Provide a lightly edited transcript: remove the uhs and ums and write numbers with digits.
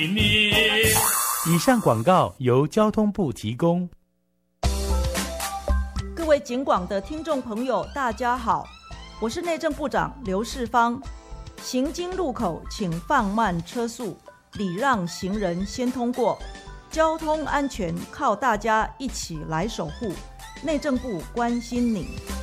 以上广告由交通部提供。 各位警广的听众朋友，大家好，我是内政部长刘世芳。行经路口请放慢车速，礼让行人先通过。交通安全靠大家一起来守护，内政部关心你。